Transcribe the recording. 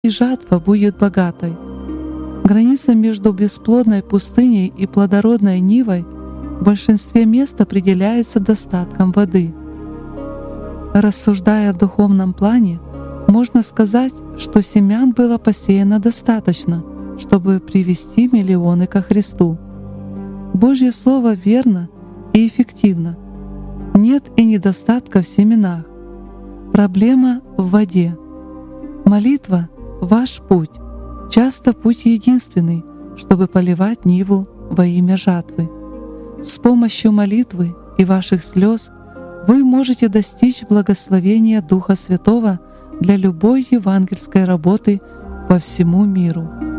и жатва будет богатой. Граница между бесплодной пустыней и плодородной нивой в большинстве мест определяется достатком воды. Рассуждая в духовном плане, можно сказать, что семян было посеяно достаточно, чтобы привести миллионы ко Христу. Божье Слово верно и эффективно. Нет и недостатка в семенах. Проблема в воде. Молитва — ваш путь. Часто путь единственный, чтобы поливать ниву во имя жатвы. С помощью молитвы и ваших слез вы можете достичь благословения Духа Святого для любой евангельской работы по всему миру.